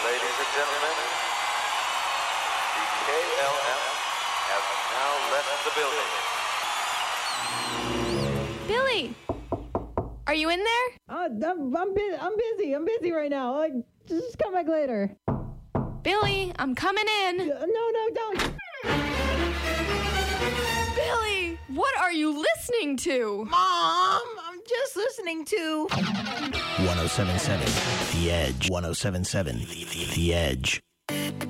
Ladies and gentlemen, the KLM has now left the building. Billy! Are you in there? I'm busy right now. Just come back later. Billy, I'm coming in. No, don't. Billy, what are you listening to? Mom, I'm just listening to 1077 The Edge. 1077 The Edge.